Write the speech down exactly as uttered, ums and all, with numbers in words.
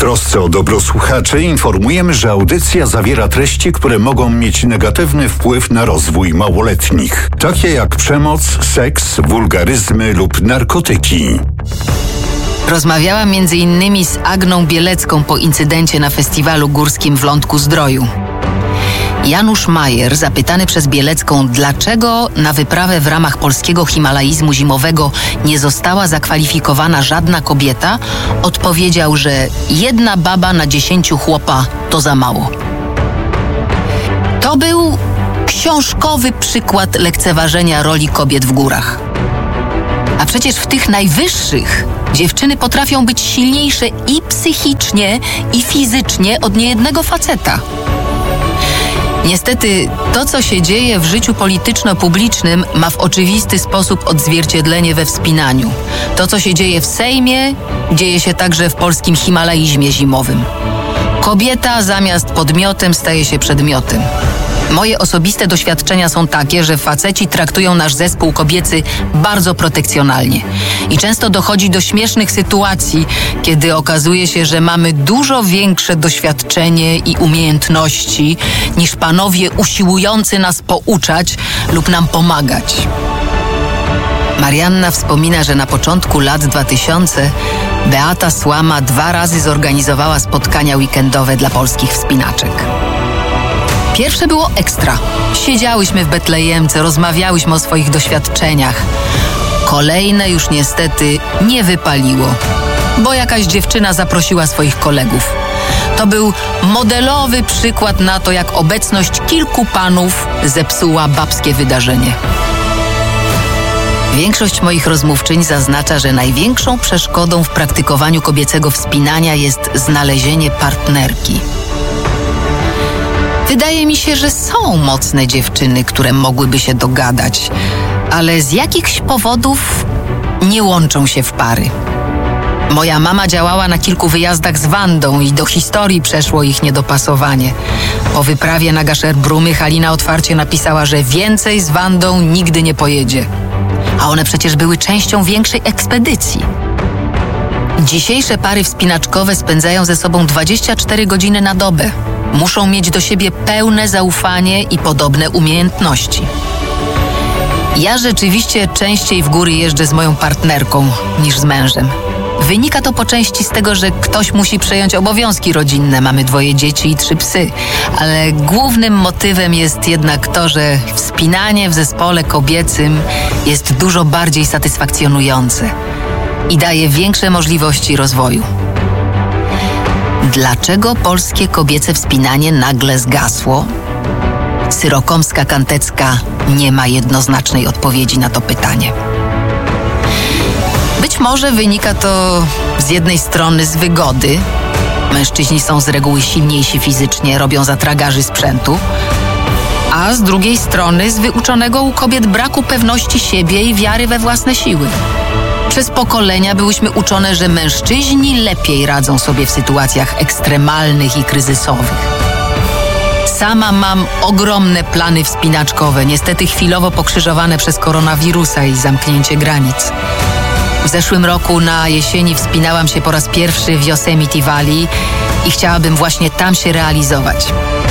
trosce o dobro słuchaczy informujemy, że audycja zawiera treści, które mogą mieć negatywny wpływ na rozwój małoletnich, takie jak przemoc, seks, wulgaryzmy lub narkotyki. Rozmawiałam między innymi z Agną Bielecką po incydencie na festiwalu górskim w Lądku-Zdroju. Janusz Majer, zapytany przez Bielecką, dlaczego na wyprawę w ramach polskiego himalaizmu zimowego nie została zakwalifikowana żadna kobieta, odpowiedział, że jedna baba na dziesięciu chłopa to za mało. To był książkowy przykład lekceważenia roli kobiet w górach. A przecież w tych najwyższych dziewczyny potrafią być silniejsze i psychicznie, i fizycznie od niejednego faceta. Niestety, to, co się dzieje w życiu polityczno-publicznym, ma w oczywisty sposób odzwierciedlenie we wspinaniu. To, co się dzieje w Sejmie, dzieje się także w polskim himalaizmie zimowym. Kobieta zamiast podmiotem staje się przedmiotem. Moje osobiste doświadczenia są takie, że faceci traktują nasz zespół kobiecy bardzo protekcjonalnie. I często dochodzi do śmiesznych sytuacji, kiedy okazuje się, że mamy dużo większe doświadczenie i umiejętności niż panowie usiłujący nas pouczać lub nam pomagać. Marianna wspomina, że na początku lat dwutysięcznych Beata Słama dwa razy zorganizowała spotkania weekendowe dla polskich wspinaczek. Pierwsze było ekstra. Siedziałyśmy w Betlejemce, rozmawiałyśmy o swoich doświadczeniach. Kolejne już niestety nie wypaliło, bo jakaś dziewczyna zaprosiła swoich kolegów. To był modelowy przykład na to, jak obecność kilku panów zepsuła babskie wydarzenie. Większość moich rozmówczyń zaznacza, że największą przeszkodą w praktykowaniu kobiecego wspinania jest znalezienie partnerki. Wydaje mi się, że są mocne dziewczyny, które mogłyby się dogadać, ale z jakichś powodów nie łączą się w pary. Moja mama działała na kilku wyjazdach z Wandą i do historii przeszło ich niedopasowanie. Po wyprawie na Gaszerbrumy Halina otwarcie napisała, że więcej z Wandą nigdy nie pojedzie. A one przecież były częścią większej ekspedycji. Dzisiejsze pary wspinaczkowe spędzają ze sobą dwadzieścia cztery godziny na dobę. Muszą mieć do siebie pełne zaufanie i podobne umiejętności. Ja rzeczywiście częściej w góry jeżdżę z moją partnerką niż z mężem. Wynika to po części z tego, że ktoś musi przejąć obowiązki rodzinne. Mamy dwoje dzieci i trzy psy. Ale głównym motywem jest jednak to, że wspinanie w zespole kobiecym jest dużo bardziej satysfakcjonujące i daje większe możliwości rozwoju. Dlaczego polskie kobiece wspinanie nagle zgasło? Syrokomska-Kantecka nie ma jednoznacznej odpowiedzi na to pytanie. Być może wynika to z jednej strony z wygody. Mężczyźni są z reguły silniejsi fizycznie, robią za tragarzy sprzętu. A z drugiej strony z wyuczonego u kobiet braku pewności siebie i wiary we własne siły. Przez pokolenia byłyśmy uczone, że mężczyźni lepiej radzą sobie w sytuacjach ekstremalnych i kryzysowych. Sama mam ogromne plany wspinaczkowe, niestety chwilowo pokrzyżowane przez koronawirusa i zamknięcie granic. W zeszłym roku na jesieni wspinałam się po raz pierwszy w Yosemite Valley i chciałabym właśnie tam się realizować.